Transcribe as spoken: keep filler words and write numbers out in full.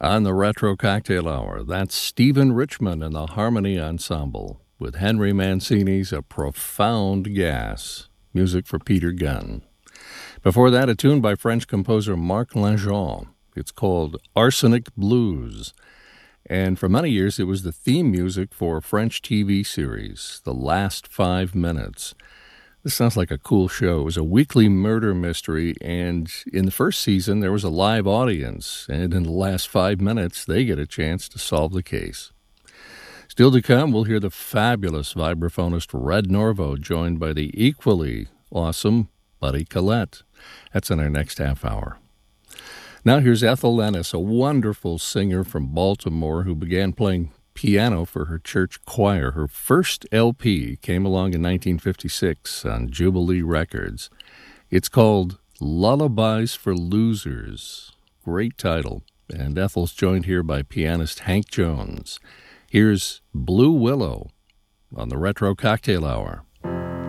On the Retro Cocktail Hour, that's Stephen Richman and the Harmony Ensemble with Henry Mancini's A Profound Gas, music for Peter Gunn. Before that, a tune by French composer Marc Langeon. It's called Arsenic Blues. And for many years, it was the theme music for a French T V series, The Last Five Minutes. This sounds like a cool show. It was a weekly murder mystery, and in the first season, there was a live audience, and in the last five minutes, they get a chance to solve the case. Still to come, we'll hear the fabulous vibraphonist Red Norvo, joined by the equally awesome Buddy Collette. That's in our next half hour. Now here's Ethel Lennis, a wonderful singer from Baltimore who began playing piano for her church choir. Her first L P came along in nineteen fifty-six on Jubilee Records. It's called Lullabies for Losers. Great title. And Ethel's joined here by pianist Hank Jones. Here's Blue Willow on the Retro Cocktail Hour.